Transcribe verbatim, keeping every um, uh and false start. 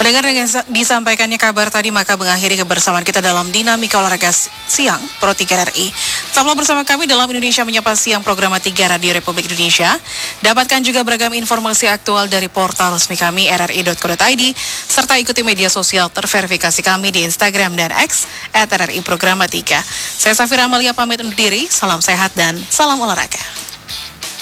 Mendengar dengan disampaikannya kabar tadi, maka mengakhiri kebersamaan kita dalam Dinamika Olahraga Siang Pro tiga R I. Tetaplah bersama kami dalam Indonesia Menyapa Siang program tiga Radio Republik Indonesia. Dapatkan juga beragam informasi aktual dari portal resmi kami r r i dot co dot i d serta ikuti media sosial terverifikasi kami di Instagram dan X at r r i Programa tiga. Saya Safira Amalia pamit undur diri, salam sehat dan salam olahraga.